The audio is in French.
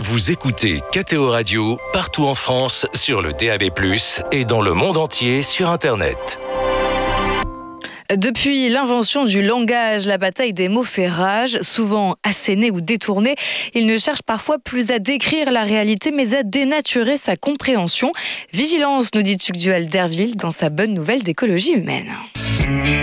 Vous écoutez KTO Radio partout en France sur le DAB+, et dans le monde entier sur Internet. Depuis l'invention du langage, la bataille des mots fait rage, souvent assénés ou détournés. Il ne cherche parfois plus à décrire la réalité, mais à dénaturer sa compréhension. Vigilance, nous dit Tugdual Derville dans sa bonne nouvelle d'écologie humaine.